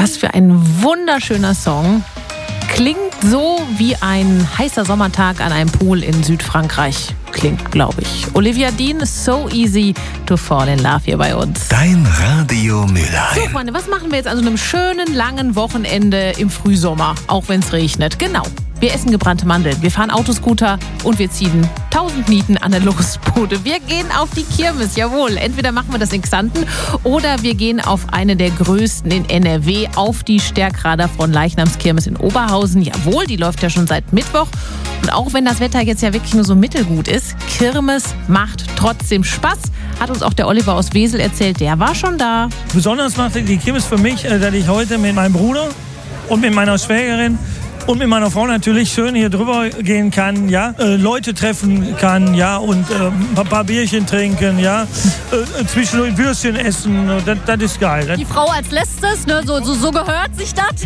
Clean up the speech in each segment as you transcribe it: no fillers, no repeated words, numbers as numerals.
Was für ein wunderschöner Song. Klingt so wie ein heißer Sommertag an einem Pool in Südfrankreich. Klingt, glaube ich. Olivia Dean, So Easy to Fall in Love hier bei uns. Dein Radio Mülheim. So, Freunde, was machen wir jetzt an so einem schönen, langen Wochenende im Frühsommer, auch wenn es regnet? Genau. Wir essen gebrannte Mandeln, wir fahren Autoscooter und wir ziehen 1000 Nieten an der Losbude. Wir gehen auf die Kirmes, jawohl. Entweder machen wir das in Xanten oder wir gehen auf eine der größten in NRW, auf die Stärkrader von Leichnamskirmes in Oberhausen. Jawohl, die läuft ja schon seit Mittwoch. Und auch wenn das Wetter jetzt ja wirklich nur so mittelgut ist, Kirmes macht trotzdem Spaß. Hat uns auch der Oliver aus Wesel erzählt, der war schon da. Besonders macht die Kirmes für mich, dass ich heute mit meinem Bruder und mit meiner Schwägerin und mit meiner Frau natürlich schön hier drüber gehen kann, ja, Leute treffen kann, ja, und ein paar Bierchen trinken, ja, zwischendurch Würstchen essen, das ist geil. Die Frau als letztes, ne, so gehört sich das.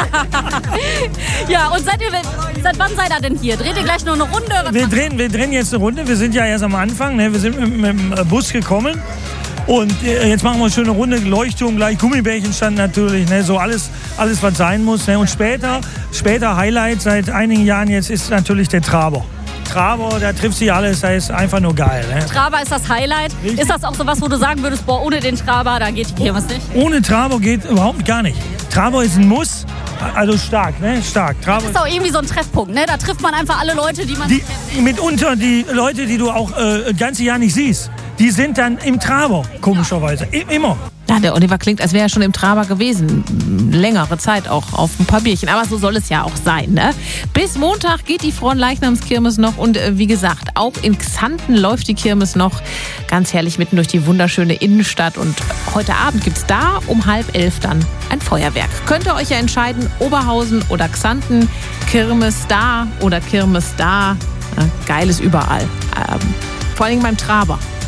Ja, und seit wann seid ihr denn hier? Dreht ihr gleich noch eine Runde? Wir drehen jetzt eine Runde, wir sind ja erst am Anfang, ne, wir sind mit dem Bus gekommen. Und jetzt machen wir eine schöne Runde, Leuchtturm gleich, Gummibärchen stand natürlich, ne, so alles was sein muss. Ne. Und später Highlight seit einigen Jahren jetzt ist natürlich der Traber. Traber, da trifft sich alles, da ist einfach nur geil. Ne. Traber ist das Highlight. Richtig. Ist das auch so was, wo du sagen würdest, boah, ohne den Traber, da geht die Kirmes nicht? Ohne Traber geht überhaupt gar nicht. Traber ist ein Muss, also stark, ne, stark. Traber das ist auch irgendwie so ein Treffpunkt, ne, da trifft man einfach alle Leute, die man kennt. Mitunter die Leute, die du auch das ganze Jahr nicht siehst. Die sind dann im Traber, komischerweise. Immer. Ja, der Oliver klingt, als wäre er schon im Traber gewesen. Längere Zeit auch auf ein paar Bierchen. Aber so soll es ja auch sein, ne? Bis Montag geht die Fronleichnamskirmes noch. Und wie gesagt, auch in Xanten läuft die Kirmes noch ganz herrlich mitten durch die wunderschöne Innenstadt. Und heute Abend gibt es da um 10:30 dann ein Feuerwerk. Könnt ihr euch ja entscheiden, Oberhausen oder Xanten, Kirmes da oder Kirmes da. Geiles überall. Vor allem beim Traber.